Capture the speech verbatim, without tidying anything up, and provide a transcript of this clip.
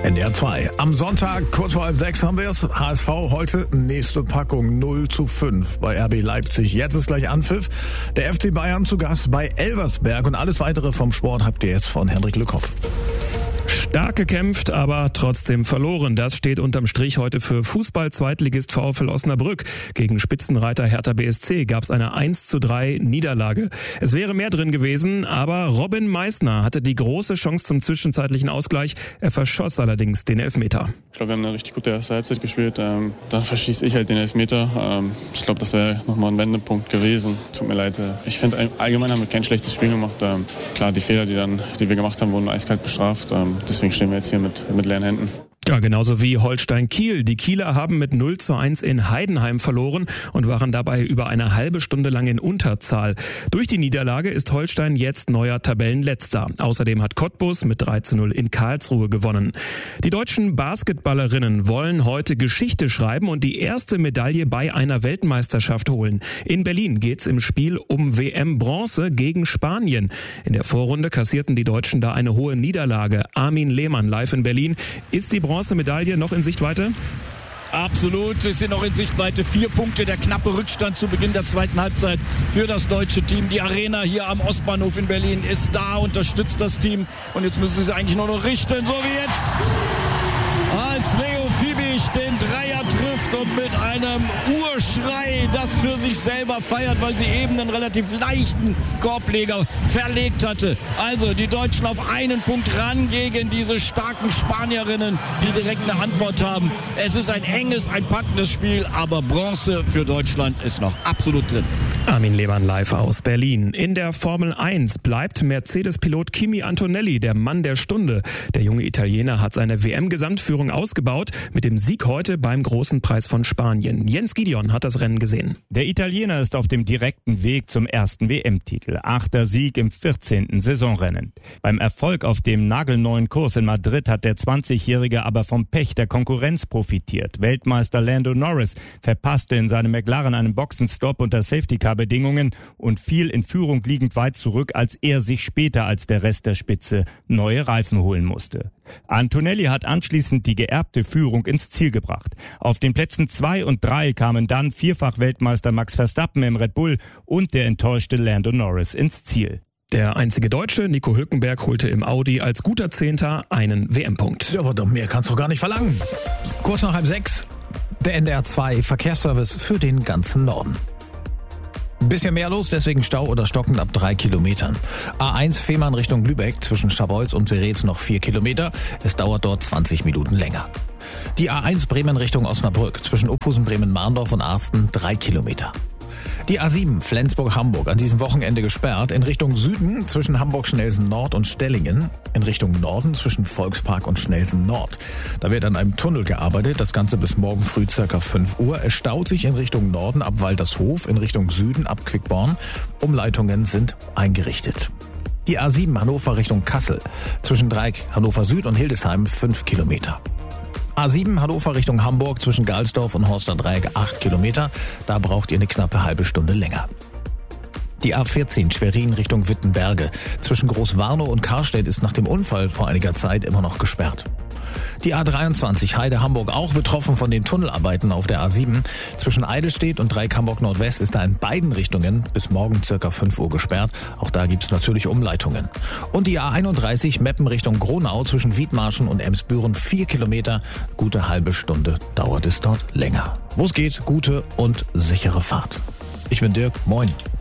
N D R zwei. Am Sonntag, kurz vor halb sechs, haben wir es. H S V heute nächste Packung null zu fünf bei R B Leipzig. Jetzt ist gleich Anpfiff. Der F C Bayern zu Gast bei Elversberg. Und alles weitere vom Sport habt ihr jetzt von Hendrik Lückhoff. Stark gekämpft, aber trotzdem verloren. Das steht unterm Strich heute für Fußball-Zweitligist VfL Osnabrück. Gegen Spitzenreiter Hertha B S C gab es eine eins zu drei Niederlage. Es wäre mehr drin gewesen, aber Robin Meissner hatte die große Chance zum zwischenzeitlichen Ausgleich. Er verschoss allerdings den Elfmeter. Ich glaube, wir haben eine richtig gute erste Halbzeit gespielt. Ähm, dann verschieße ich halt den Elfmeter. Ähm, ich glaube, das wäre nochmal ein Wendepunkt gewesen. Tut mir leid. Ich finde, allgemein haben wir kein schlechtes Spiel gemacht. Ähm, klar, die Fehler, die, dann, die wir gemacht haben, wurden eiskalt bestraft. Ähm, deswegen stehen wir jetzt hier mit, mit leeren Händen. Ja, genauso wie Holstein Kiel. Die Kieler haben mit null zu eins in Heidenheim verloren und waren dabei über eine halbe Stunde lang in Unterzahl. Durch die Niederlage ist Holstein jetzt neuer Tabellenletzter. Außerdem hat Cottbus mit drei zu null in Karlsruhe gewonnen. Die deutschen Basketballerinnen wollen heute Geschichte schreiben und die erste Medaille bei einer Weltmeisterschaft holen. In Berlin geht's im Spiel um W M-Bronze gegen Spanien. In der Vorrunde kassierten die Deutschen da eine hohe Niederlage. Armin Lehmann live in Berlin. Ist die Bronzemedaille noch in Sichtweite? Absolut, es sind noch in Sichtweite vier Punkte, der knappe Rückstand zu Beginn der zweiten Halbzeit für das deutsche Team. Die Arena hier am Ostbahnhof in Berlin ist da, unterstützt das Team und jetzt müssen sie eigentlich nur noch richten, so wie jetzt, als Leo Fiebig den Dreier trifft und mit einem Urschrei das für sich selber feiert, weil sie eben einen relativ leichten Korbleger verlegt hatte. Also die Deutschen auf einen Punkt ran gegen diese starken Spanierinnen, die direkt eine Antwort haben. Es ist ein enges, ein packendes Spiel, aber Bronze für Deutschland ist noch absolut drin. Armin Lehmann live aus Berlin. In der Formel eins bleibt Mercedes-Pilot Kimi Antonelli der Mann der Stunde. Der junge Italiener hat seine W M-Gesamtführung ausgebaut mit dem Sieg heute beim Großen Preis von Spanien. Jens Gideon hat das Rennen gesehen. Der Italiener ist auf dem direkten Weg zum ersten W M-Titel. Achter Sieg im vierzehnten Saisonrennen. Beim Erfolg auf dem nagelneuen Kurs in Madrid hat der zwanzigjährige aber vom Pech der Konkurrenz profitiert. Weltmeister Lando Norris verpasste in seinem McLaren einen Boxenstopp unter Safety-Car-Bedingungen und fiel in Führung liegend weit zurück, als er sich später als der Rest der Spitze neue Reifen holen musste. Antonelli hat anschließend die geerbte Führung ins Ziel gebracht. Auf den Plätzen zwei und drei kamen dann Vierfach-Weltmeister Max Verstappen im Red Bull und der enttäuschte Lando Norris ins Ziel. Der einzige Deutsche, Nico Hülkenberg, holte im Audi als guter Zehnter einen W M-Punkt. Ja, aber doch mehr kannst du gar nicht verlangen. Kurz nach halb sechs, der N D R zwei Verkehrsservice für den ganzen Norden. Ein bisschen mehr los, deswegen Stau oder Stocken ab drei Kilometern. A eins Fehmarn Richtung Lübeck, zwischen Scharbeutz und Seretz noch vier Kilometer. Es dauert dort zwanzig Minuten länger. Die A eins Bremen Richtung Osnabrück, zwischen Uphusen, Bremen-Marndorf und Arsten drei Kilometer. Die A sieben Flensburg-Hamburg an diesem Wochenende gesperrt. In Richtung Süden zwischen Hamburg-Schnelsen-Nord und Stellingen. In Richtung Norden zwischen Volkspark und Schnelsen-Nord. Da wird an einem Tunnel gearbeitet. Das Ganze bis morgen früh ca. fünf Uhr. Es staut sich in Richtung Norden ab Waltershof, in Richtung Süden ab Quickborn. Umleitungen sind eingerichtet. Die A sieben Hannover Richtung Kassel. Zwischen Dreieck Hannover Süd und Hildesheim fünf Kilometer. A sieben Hannover Richtung Hamburg zwischen Galsdorf und Horster Dreieck acht Kilometer. Da braucht ihr eine knappe halbe Stunde länger. Die A vierzehn Schwerin Richtung Wittenberge. Zwischen Großwarnow und Karstedt ist nach dem Unfall vor einiger Zeit immer noch gesperrt. Die A dreiundzwanzig Heide-Hamburg auch betroffen von den Tunnelarbeiten auf der A sieben. Zwischen Eidelstedt und Dreieck Hamburg Nordwest ist da in beiden Richtungen bis morgen circa fünf Uhr gesperrt. Auch da gibt's natürlich Umleitungen. Und die A einunddreißig Meppen Richtung Gronau zwischen Wiedmarschen und Emsbüren vier Kilometer. Gute halbe Stunde dauert es dort länger. Wo es geht, gute und sichere Fahrt. Ich bin Dirk, moin.